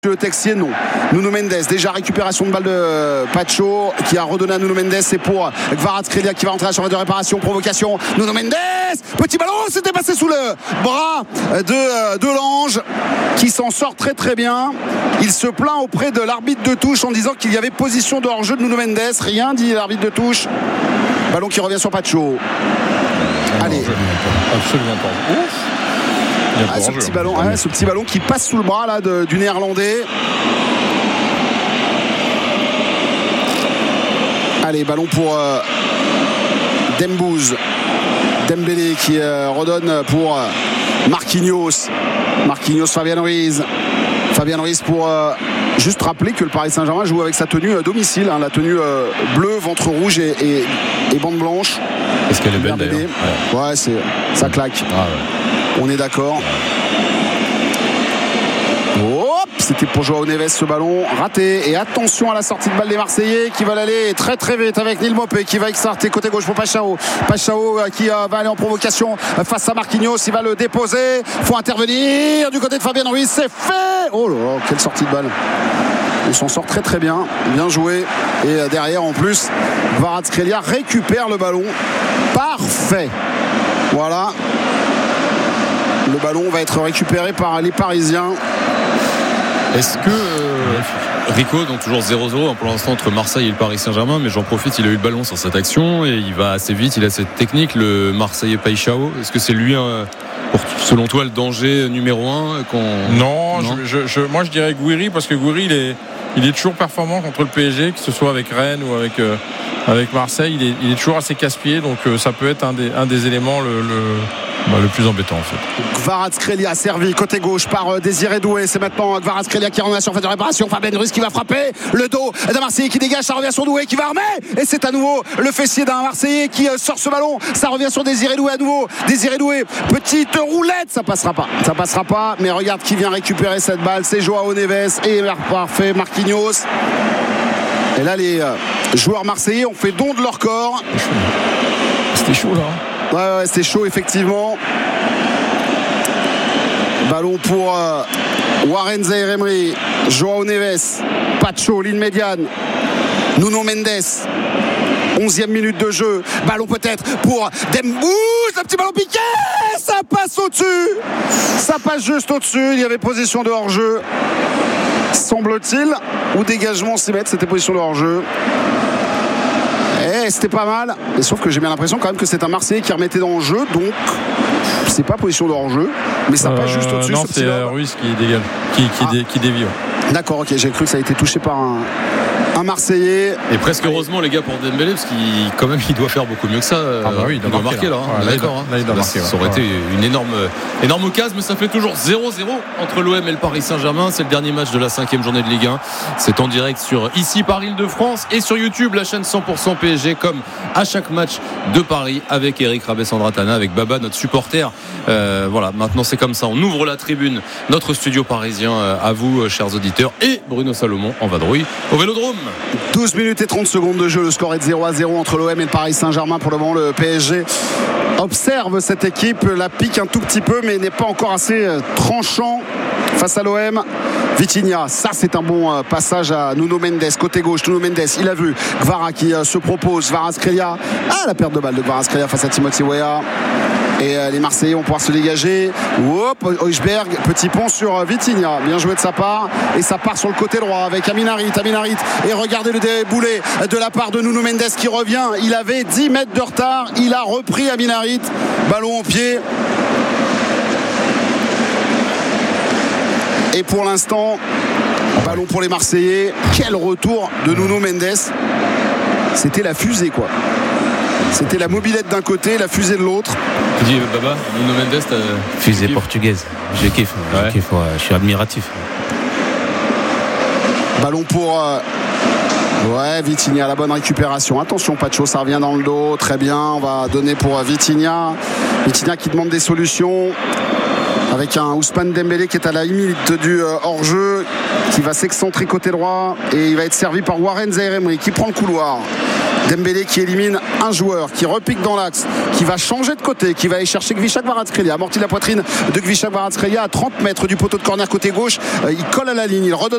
Le Texier, non. Nuno Mendes, déjà récupération de balle de Pacho qui a redonné à Nuno Mendes. C'est pour Kvaratskhelia qui va rentrer à la surface de réparation. Provocation. Nuno Mendes, petit ballon, c'était passé sous le bras de Lange qui s'en sort très très bien. Il se plaint auprès de l'arbitre de touche en disant qu'il y avait position de hors-jeu de Nuno Mendes. Rien dit l'arbitre de touche. Ballon qui revient sur Pacho. Allez. Absolument pas. Ouf. Ce petit ballon qui passe sous le bras là, du Néerlandais. Allez, ballon pour Dembouz. Dembélé qui redonne pour Marquinhos. Fabian Ruiz pour juste rappeler que le Paris Saint-Germain joue avec sa tenue domicile, la tenue bleue, ventre rouge et bande blanche. Est-ce qu'elle est belle d'ailleurs? Ouais, ça claque. Ah, ouais. On est d'accord. Hop, c'était pour Joao Neves ce ballon raté. Et attention à la sortie de balle des Marseillais qui va aller très très vite avec Neil Mopé qui va exarter côté gauche pour Pachao qui va aller en provocation face à Marquinhos. Il va le déposer. Faut intervenir du côté de Fabien Ruiz. C'est fait. Oh là là, quelle sortie de balle. On s'en sort très très bien. Bien joué. Et derrière en plus Kvaratskhelia récupère le ballon. Parfait. Voilà. Le ballon va être récupéré par les Parisiens. Est-ce que Rico, donc toujours 0-0 pour l'instant entre Marseille et le Paris Saint-Germain, mais j'en profite, il a eu le ballon sur cette action et il va assez vite, il a cette technique, le Marseillais Paixão. Est-ce que c'est lui, selon toi, le danger numéro 1 Non. Moi je dirais Gouiri, parce que Gouiri il est toujours performant contre le PSG, que ce soit avec Rennes ou avec Marseille. Il est toujours assez casse-pied, donc ça peut être un des éléments le plus embêtant en fait. Kvaratskhelia servi côté gauche par Désiré Doué. C'est maintenant Kvaratskhelia qui rentre à la surface de réparation. Fabien Ruiz qui va frapper. Le dos d'un Marseillais qui dégage. Ça revient sur Doué qui va armer. Et c'est à nouveau le fessier d'un Marseillais qui sort ce ballon. Ça revient sur Désiré Doué à nouveau. Désiré Doué, petite roulette. Ça passera pas. Mais regarde qui vient récupérer cette balle. C'est Joao Neves et parfait Marquinhos. Et là les joueurs marseillais ont fait don de leur corps. C'était chaud là. Ouais, c'était chaud effectivement. Ballon pour Warren Zaïre-Emery, Joao Neves, Pacho, ligne médiane, Nuno Mendes. 11e minute de jeu. Ballon peut-être pour Dembouz. Un petit ballon piqué. Ça passe au-dessus. Ça passe juste au-dessus. Il y avait position de hors-jeu, semble-t-il. Ou dégagement 6 mètres. C'était position de hors-jeu. C'était pas mal, mais sauf que j'ai bien l'impression quand même que c'est un Marseillais qui remettait dans le jeu, donc c'est pas position de hors-jeu, mais ça passe juste au-dessus. Non, c'est Ruiz qui dégage, qui dévie. Ouais. D'accord, ok, j'ai cru que ça a été touché par un Marseillais. Et presque heureusement les gars pour Dembélé, parce qu'il doit faire beaucoup mieux que ça. Il doit marquer là. D'accord. Ça aurait été une énorme occasion, mais ça fait toujours 0-0 entre l'OM et le Paris Saint-Germain. C'est le dernier match de la 5e journée de Ligue 1. C'est en direct sur ici par Île-de-France et sur YouTube, la chaîne 100% PSG, comme à chaque match de Paris avec Eric Rabessandratana, avec Baba, notre supporter. Voilà, maintenant c'est comme ça. On ouvre la tribune, notre studio parisien à vous, chers auditeurs, et Bruno Salomon en vadrouille au Vélodrome. 12 minutes et 30 secondes de jeu. Le score est de 0-0 entre l'OM et le Paris Saint-Germain. Pour le moment, le PSG observe cette équipe, la pique un tout petit peu, mais n'est pas encore assez tranchant face à l'OM. Vitinha, ça c'est un bon passage à Nuno Mendes, côté gauche. Nuno Mendes, il a vu Kvara qui se propose. Kvaratskhelia, la perte de balle de Kvaratskhelia face à Timothy Weah. Et les Marseillais vont pouvoir se dégager. Højbjerg, petit pont sur Vitinha. Bien joué de sa part. Et ça part sur le côté droit avec Amin Harit. Et regardez le déboulé de la part de Nuno Mendes qui revient. Il avait 10 mètres de retard. Il a repris Amin Harit. Ballon au pied. Et pour l'instant, ballon pour les Marseillais. Quel retour de Nuno Mendes. C'était la fusée quoi. C'était la mobilette d'un côté, la fusée de l'autre. Tu dis Baba, Nuno Mendes, fusée portugaise. Je kiffe. Je suis admiratif. Ballon pour Vitinha, la bonne récupération. Attention Pacho, ça revient dans le dos. Très bien, on va donner pour Vitinha. Vitinha qui demande des solutions. Avec un Ousmane Dembélé qui est à la limite du hors-jeu, qui va s'excentrer côté droit et il va être servi par Warren Zaïre-Emery qui prend le couloir. Dembélé qui élimine un joueur, qui repique dans l'axe, qui va changer de côté, qui va aller chercher Kvicha Kvaratskhelia, amorti la poitrine de Kvicha Kvaratskhelia à 30 mètres du poteau de corner côté gauche. Il colle à la ligne, il redonne